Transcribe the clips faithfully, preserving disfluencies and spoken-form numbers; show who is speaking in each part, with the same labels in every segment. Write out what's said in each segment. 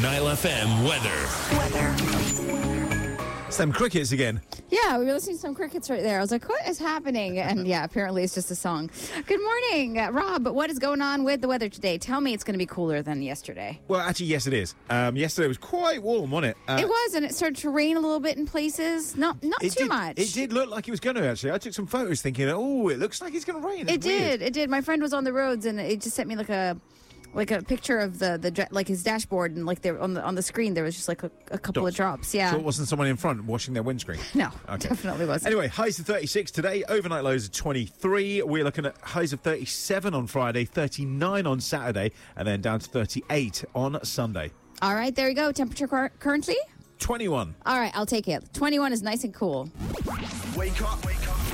Speaker 1: Nile F M weather.
Speaker 2: Weather.
Speaker 3: Some crickets again.
Speaker 2: Yeah, we were listening to some crickets right there. I was like, what is happening? And yeah, apparently it's just a song. Good morning, uh, Rob. What is going on with the weather today? Tell me it's going to be cooler than yesterday.
Speaker 3: Well, actually, yes, it is. Um, yesterday was quite warm, wasn't it? Uh,
Speaker 2: it was, and it started to rain a little bit in places. Not not
Speaker 3: it
Speaker 2: too
Speaker 3: did,
Speaker 2: much.
Speaker 3: It did look like it was going to, actually. I took some photos thinking, oh, it looks like it's going to rain. It's
Speaker 2: It
Speaker 3: weird.
Speaker 2: did. It did. My friend was on the roads, and it just sent me like a... like a picture of the, the dra- like his dashboard, and like there on the on the screen there was just like a, a couple
Speaker 3: Dots.
Speaker 2: of drops. Yeah.
Speaker 3: So it wasn't someone in front washing their windscreen?
Speaker 2: No,
Speaker 3: Okay.
Speaker 2: definitely wasn't.
Speaker 3: Anyway, highs of thirty-six today, overnight lows of twenty-three. We're looking at highs of thirty-seven on Friday, thirty-nine on Saturday, and then down to thirty-eight on Sunday.
Speaker 2: All right, there you go. Temperature cur- currently?
Speaker 3: twenty-one.
Speaker 2: All right, I'll take it. twenty-one is nice and cool.
Speaker 1: Wake up, wake up.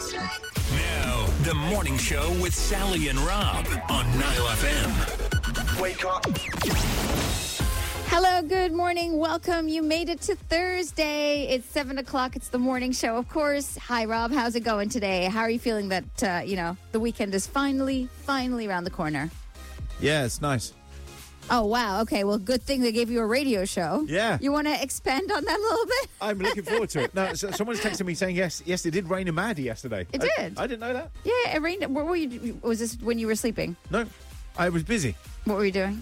Speaker 1: Now, the morning show with Sally and Rob on Nile F M. Wake up.
Speaker 2: Hello, good morning. Welcome. You made it to Thursday. It's seven o'clock. It's the morning show, of course. Hi, Rob. How's it going today? How are you feeling that, uh, you know, the weekend is finally, finally around the corner?
Speaker 3: Yeah, it's nice.
Speaker 2: Oh, wow. Okay, well, good thing they gave you a radio show.
Speaker 3: Yeah.
Speaker 2: You want to expand on that a little bit?
Speaker 3: I'm looking forward to it. No, so someone's texting me saying, yes, yes, it did rain in Maddie yesterday.
Speaker 2: It
Speaker 3: I,
Speaker 2: did?
Speaker 3: I didn't know that.
Speaker 2: Yeah, it rained. Where were you? Was this when you were sleeping?
Speaker 3: No, I was busy.
Speaker 2: What were you doing?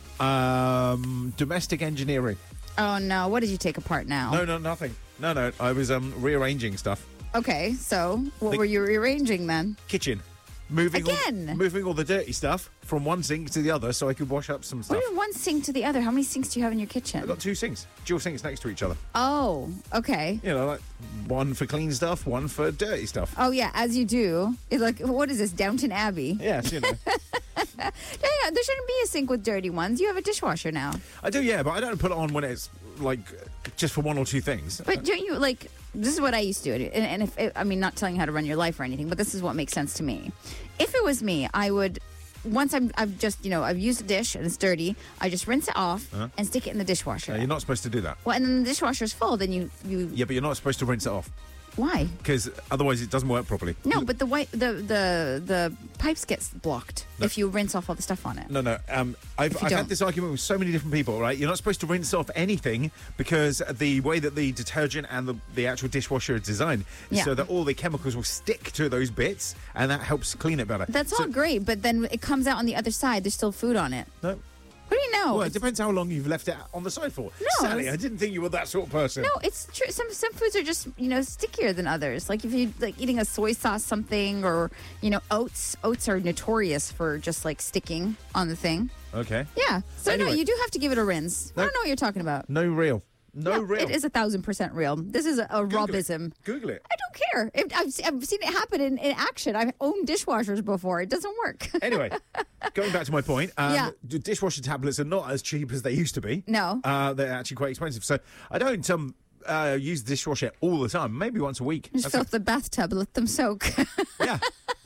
Speaker 3: Um, domestic engineering.
Speaker 2: Oh, no. What did you take apart now?
Speaker 3: No, no, nothing. No, no, I was um rearranging stuff.
Speaker 2: Okay, so what
Speaker 3: The-
Speaker 2: were you rearranging then?
Speaker 3: Kitchen. Moving
Speaker 2: Again?
Speaker 3: All, moving all the dirty stuff from one sink to the other so I could wash up some
Speaker 2: What
Speaker 3: stuff.
Speaker 2: do you mean one sink to the other? How many sinks do you have in your kitchen?
Speaker 3: I've got two sinks, dual sinks next to each other.
Speaker 2: Oh, okay.
Speaker 3: You know, like one for clean stuff, one for dirty stuff.
Speaker 2: Oh, yeah, as you do. It's like, what is this, Downton Abbey?
Speaker 3: Yes, you know.
Speaker 2: Yeah, yeah, there shouldn't be a sink with dirty ones. You have a dishwasher now.
Speaker 3: I do, yeah, but I don't put it on when it's like just for one or two things.
Speaker 2: But don't you, like, this is what I used to do. And, and if, I mean, not telling you how to run your life or anything, but this is what makes sense to me. If it was me, I would, once I'm, I've just, you know, I've used a dish and it's dirty, I just rinse it off
Speaker 3: Uh-huh.
Speaker 2: and stick it in the dishwasher.
Speaker 3: Uh, you're not supposed to do that.
Speaker 2: Well, and then the dishwasher's full, then you, you,
Speaker 3: Yeah, but you're not supposed to rinse it off
Speaker 2: why?
Speaker 3: because otherwise it doesn't work properly.
Speaker 2: No, but the white, the, the, the pipes gets blocked
Speaker 3: No.
Speaker 2: if you rinse off all the stuff on it.
Speaker 3: No, no. Um, I've,
Speaker 2: If you
Speaker 3: I've
Speaker 2: don't.
Speaker 3: had this argument with so many different people, right? You're not supposed to rinse off anything because the way that the detergent and the, the actual dishwasher is designed is
Speaker 2: Yeah.
Speaker 3: so that all the chemicals will stick to those bits and that helps clean it better.
Speaker 2: That's
Speaker 3: So-
Speaker 2: all great, but then it comes out on the other side. There's still food on it.
Speaker 3: No.
Speaker 2: What do you know?
Speaker 3: Well, it
Speaker 2: It's-
Speaker 3: depends how long you've left it on the side for.
Speaker 2: No,
Speaker 3: Sally,
Speaker 2: it's-
Speaker 3: I didn't think you were that sort of person.
Speaker 2: no, it's true. Some some foods are just, you know, stickier than others. Like if you like eating a soy sauce something, or you know, oats. Oats are notorious for just like sticking on the thing.
Speaker 3: Okay.
Speaker 2: Yeah. So no,
Speaker 3: Anyway.
Speaker 2: you do have to give it a rinse. I
Speaker 3: No.
Speaker 2: don't know what you're talking about.
Speaker 3: No real. No, real.
Speaker 2: It is a thousand percent real. This is a, a
Speaker 3: Google
Speaker 2: Robism.
Speaker 3: it. Google it.
Speaker 2: I don't care. If, I've, se- I've seen it happen in, in action. I've owned dishwashers before. It doesn't work.
Speaker 3: Anyway, going back to my point, um,
Speaker 2: Yeah.
Speaker 3: d- dishwasher tablets are not as cheap as they used to be.
Speaker 2: No.
Speaker 3: Uh, they're actually quite expensive. So I don't um, uh, use the dishwasher all the time, maybe once a week.
Speaker 2: Just
Speaker 3: That's
Speaker 2: fill
Speaker 3: it.
Speaker 2: up the bathtub, let them soak.
Speaker 3: Yeah.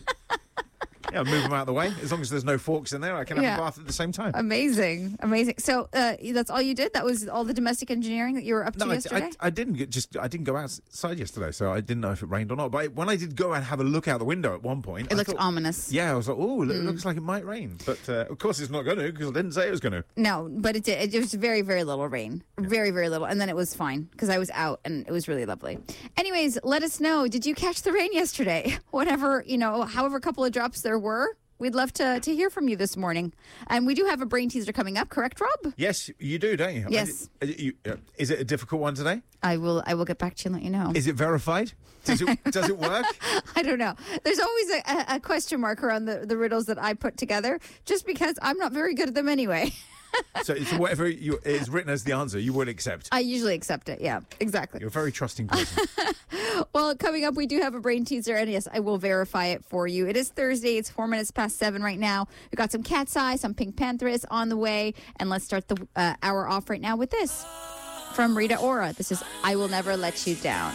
Speaker 3: Yeah, move them out of the way. As long as there's no forks in there, I can have
Speaker 2: Yeah.
Speaker 3: a bath at the same time.
Speaker 2: Amazing, amazing. So uh, that's all you did? That was all the domestic engineering that you were up to
Speaker 3: No, I,
Speaker 2: yesterday?
Speaker 3: I, I didn't get just I didn't go outside yesterday, so I didn't know if it rained or not. But when I did go and have a look out the window at one point,
Speaker 2: it
Speaker 3: I
Speaker 2: looked
Speaker 3: thought,
Speaker 2: ominous.
Speaker 3: yeah, I was like, oh, it looks like it might rain. But uh, of course, it's not going to because I didn't say it was going to.
Speaker 2: No, but it did. It was very, very little rain. Very, very little. And then it was fine because I was out and it was really lovely. Anyways, let us know. Did you catch the rain yesterday? Whatever, you know, however couple of drops there were. We'd love to, to hear from you this morning. And we do have a brain teaser coming up, correct, Rob?
Speaker 3: Yes, you do, don't you?
Speaker 2: Yes.
Speaker 3: I- you- uh, is it a difficult one today?
Speaker 2: I will I will get back to you and let you know.
Speaker 3: Is it verified? Does it does it work?
Speaker 2: I don't know. There's always a, a, a question mark around the, the riddles that I put together just because I'm not very good at them anyway.
Speaker 3: So, so whatever you, is written as the answer, you would accept.
Speaker 2: I usually accept it. Yeah, exactly.
Speaker 3: You're a very trusting person.
Speaker 2: Well, coming up, we do have a brain teaser, and yes, I will verify it for you. It is Thursday. It's four minutes past seven right now. We've got some Cat's Eye, some Pink Panthers on the way, and let's start the uh, hour off right now with this from Rita Ora. This is I Will Never Let You Down.